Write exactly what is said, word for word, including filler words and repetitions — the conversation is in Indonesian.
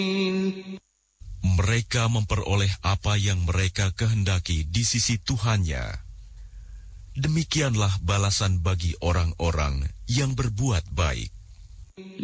Mereka memperoleh apa yang mereka kehendaki di sisi Tuhannya. Demikianlah balasan bagi orang-orang yang berbuat baik.